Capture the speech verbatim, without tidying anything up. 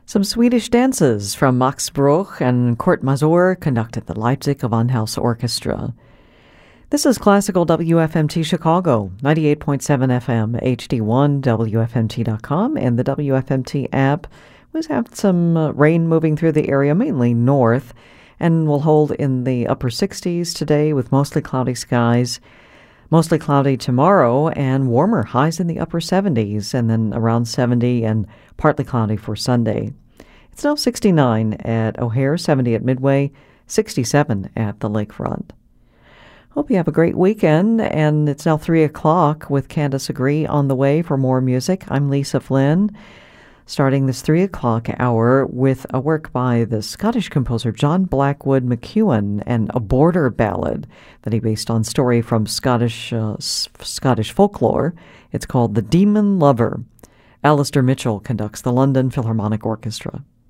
Some Swedish dances from Max Bruch and Kurt Mazur conducted the Leipzig Gewandhaus Orchestra. This is Classical W F M T Chicago, ninety-eight point seven F M, H D one, W F M T dot com, and the W F M T app. We've had some uh, rain moving through the area, mainly north, and will hold in the upper sixties today with mostly cloudy skies. Mostly cloudy tomorrow and warmer, highs in the upper seventies, and then around seventy and partly cloudy for Sunday. It's now sixty-nine at O'Hare, seventy at Midway, sixty-seven at the lakefront. Hope you have a great weekend, and it's now three o'clock with Candace Agree on the way for more music. I'm Lisa Flynn, starting this three o'clock hour with a work by the Scottish composer John Blackwood McEwen and a border ballad that he based on story from Scottish uh, S- Scottish folklore. It's called The Demon Lover. Alistair Mitchell conducts the London Philharmonic Orchestra.